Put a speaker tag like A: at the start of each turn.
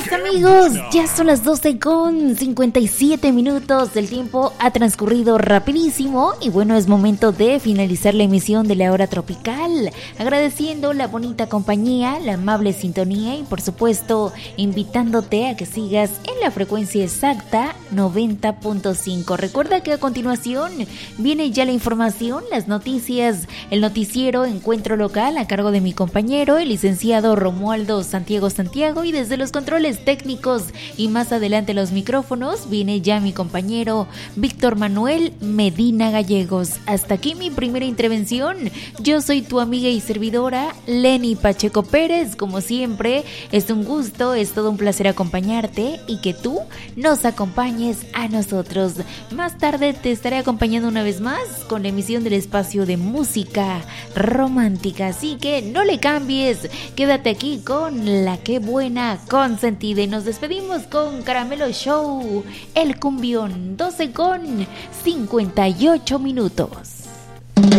A: estás, amigos? Ya son las 12 con 57 minutos. El tiempo ha transcurrido rapidísimo y bueno, es momento de finalizar la emisión de la hora tropical, agradeciendo la bonita compañía, la amable sintonía y por supuesto invitándote a que sigas en la frecuencia exacta 90.5. Recuerda que a continuación viene ya la información, las noticias, el noticiero Encuentro Local a cargo de mi compañero, el licenciado Romualdo Santiago, y desde los controles técnicos y más adelante los micrófonos viene ya mi compañero Víctor Manuel Medina Gallegos. Hasta aquí mi primera intervención. Yo soy tu amiga y servidora Lenny Pacheco Pérez. Como siempre, es un gusto, es todo un placer acompañarte y que tú nos acompañes a nosotros. Más tarde te estaré acompañando una vez más con la emisión del espacio de música romántica, así que no le cambies, quédate aquí con la que buena consentida y nos despedimos con Caramelo Show, el cumbión, 12 con 58 minutos.